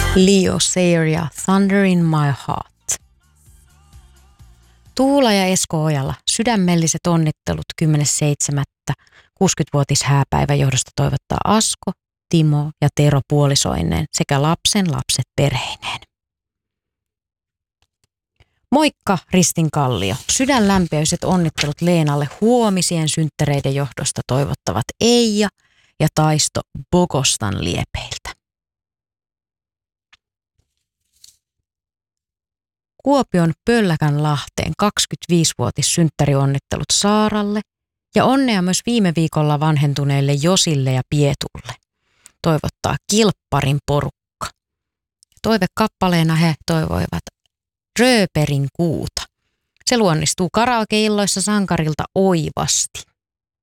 Leo Sayer ja Thunder in My Heart. Tuula ja Esko Ojala, sydämelliset onnittelut 10.7. 60-vuotishääpäivän johdosta toivottaa Asko, Timo ja Tero puolisoineen sekä lapsen lapset perheineen. Moikka Ristin Kallio. Sydänlämpöiset onnittelut Leenalle huomisien synttäreiden johdosta toivottavat Eija ja Taisto Bogostan liepeiltä. Kuopion Pölläkänlahteen 25-vuotissynttärionnittelut Saaralle ja onnea myös viime viikolla vanhentuneille Josille ja Pietulle. Toivottaa Kilpparin porukka. Toivekappaleena he toivoivat Rööperin kuuta. Se luonnistuu karaokeilloissa sankarilta oivasti.